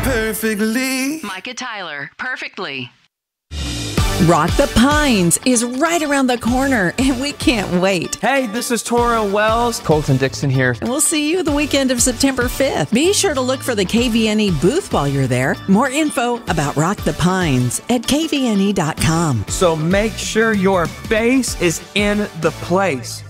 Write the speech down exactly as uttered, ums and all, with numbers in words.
perfectly. Micah Tyler, Perfectly. Rock the Pines is right around the corner, and we can't wait. Hey, this is Tora Wells. Colton Dixon here. And we'll see you the weekend of September fifth. Be sure to look for the K V N E booth while you're there. More info about Rock the Pines at K V N E dot com. So make sure your face is in the place.